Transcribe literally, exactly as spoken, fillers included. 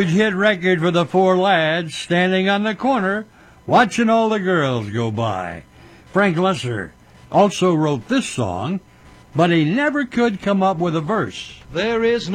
huge hit record for the four lads standing on the corner, watching all the girls go by. Frank Lesser also wrote this song, but he never could come up with a verse. There is